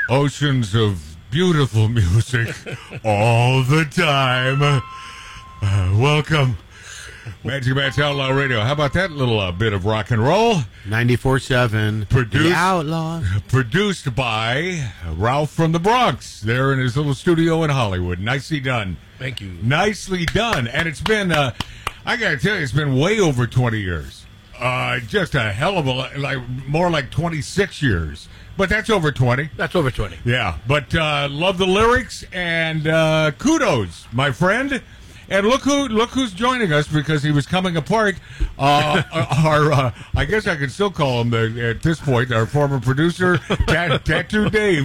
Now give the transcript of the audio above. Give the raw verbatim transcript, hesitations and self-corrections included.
oceans of beautiful music all the time. Uh, welcome, Magic Matt's Outlaw Radio. How about that little uh, bit of rock and roll? ninety-four seven. Produced, The Outlaw. Produced by Ralph from the Bronx, there in his little studio in Hollywood. Nicely done. Thank you. Nicely done. And it's been, uh, I got to tell you, it's been way over twenty years. Uh, just a hell of a, like, more like twenty-six years. But that's over twenty. That's over twenty. Yeah, but uh, love the lyrics, and uh, kudos, my friend. And look who look who's joining us, because he was coming apart. Uh, our, uh, I guess I can still call him the, at this point, our former producer, Tat- Tattoo Dave.